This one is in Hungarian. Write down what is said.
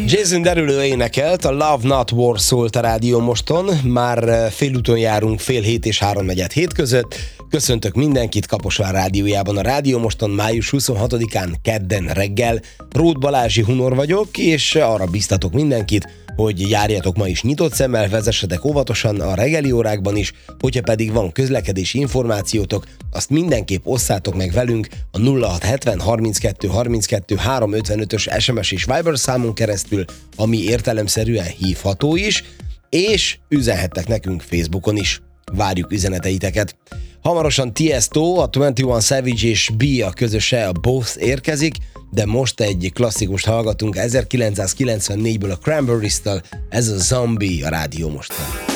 Jason Derulo énekelt, a Love Not War szólt a Rádió Moston, már félúton járunk 6:30 és 3:47 között. Köszöntök mindenkit Kaposvár rádiójában a Rádió Moston május 26-án kedden reggel. Róth Balázsi Hunor vagyok, és arra biztatok mindenkit, hogy járjatok ma is nyitott szemmel, vezessetek óvatosan a reggeli órákban is, hogyha pedig van közlekedési információtok, azt mindenképp osszátok meg velünk a 0670 32 32 355-ös SMS és Viber számon keresztül, ami értelemszerűen hívható is, és üzenhettek nekünk Facebookon is. Várjuk üzeneteiteket. Hamarosan Tiesto, a 21 Savage és Bia közöse, a Both érkezik, de most egy klasszikust hallgatunk 1994-ből a Cranberries-től, ez a Zombie a Rádió Moston.